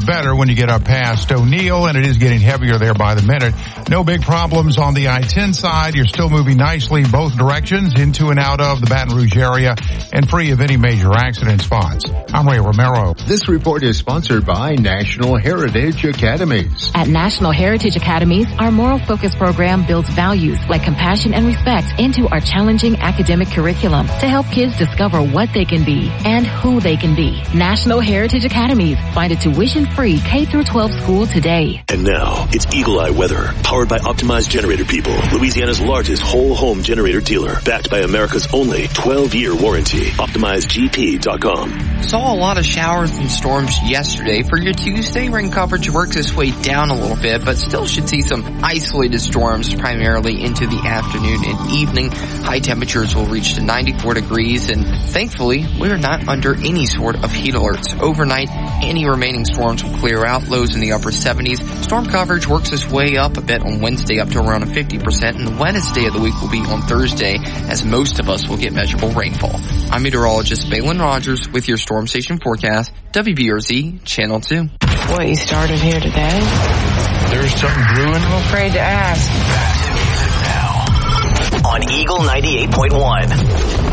better when you get up past O'Neill, and it is getting heavier there by the minute. No big problems on the I-10 side. You're still moving nicely both directions into and out of the Baton Rouge area and free of any major accident spots. I'm Ray Romero. This report is sponsored by National Heritage Academies. At National Heritage Academies, our moral focus program builds values like compassion and respect into our challenging academic curriculum to help kids discover what they can be and who they can be. National Heritage Academies. Find a tuition-free K-12 school today. And now, it's Eagle Eye Weather, powered by Optimized Generator People, Louisiana's largest whole home generator dealer, backed by America's only 12-year warranty. OptimizeGP.com. Saw a lot of showers and storms yesterday. For your Tuesday, rain coverage works its way down a little bit, but still should see some isolated storms primarily into the afternoon and evening. High temperatures will reach to 94 degrees, and thankfully, we're not under any sort of heat alerts. Overnight, any remaining storms will clear out, lows in the upper 70s. Storm coverage works its way up a bit on Wednesday up to around a 50%, and the wettest day of the week will be on Thursday, as most of us will get measurable rainfall. I'm meteorologist Balin Rogers with your Storm Station forecast, WBRZ Channel 2. What, you started here today? There's something brewing. I'm afraid to ask. On Eagle 98.1.